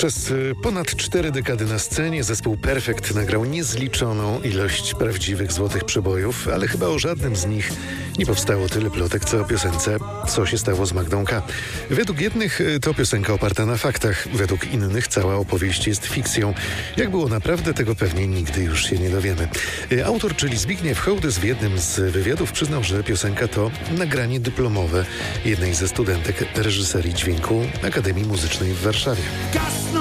Przez ponad 4 dekady na scenie zespół Perfekt nagrał niezliczoną ilość prawdziwych złotych przebojów, ale chyba o żadnym z nich nie powstało tyle plotek, co o piosence Co się stało z Magdą K. Według jednych to piosenka oparta na faktach, według innych cała opowieść jest fikcją. Jak było naprawdę, tego pewnie nigdy już się nie dowiemy. Autor, czyli Zbigniew Hołdys, w jednym z wywiadów przyznał, że piosenka to nagranie dyplomowe jednej ze studentek reżyserii dźwięku Akademii Muzycznej w Warszawie.